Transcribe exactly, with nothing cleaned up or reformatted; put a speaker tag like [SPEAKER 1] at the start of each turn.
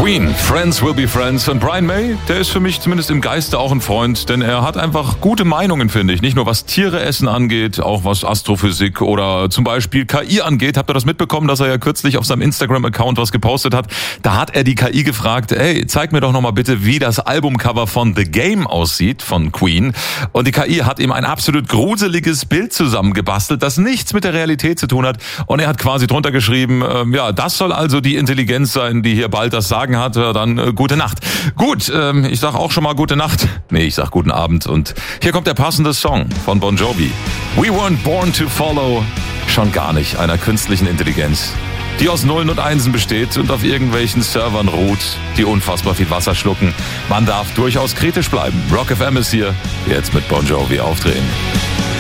[SPEAKER 1] Queen, Friends will be friends. Und Brian May, der ist für mich zumindest im Geiste auch ein Freund, denn er hat einfach gute Meinungen, finde ich. Nicht nur was Tiere essen angeht, auch was Astrophysik oder zum Beispiel K I angeht. Habt ihr das mitbekommen, dass er ja kürzlich auf seinem Instagram-Account was gepostet hat? Da hat er die K I gefragt, ey, zeig mir doch nochmal bitte, wie das Albumcover von The Game aussieht, von Queen. Und die K I hat ihm ein absolut gruseliges Bild zusammengebastelt, das nichts mit der Realität zu tun hat. Und er hat quasi drunter geschrieben, äh, ja, das soll also die Intelligenz sein, die hier bald das Sagen hat, dann äh, gute Nacht. Gut, ähm, ich sag auch schon mal gute Nacht. Nee, ich sag guten Abend. Und hier kommt der passende Song von Bon Jovi. We weren't born to follow. Schon gar nicht einer künstlichen Intelligenz, die aus Nullen und Einsen besteht und auf irgendwelchen Servern ruht, die unfassbar viel Wasser schlucken. Man darf durchaus kritisch bleiben. Rock F M ist hier, jetzt mit Bon Jovi aufdrehen.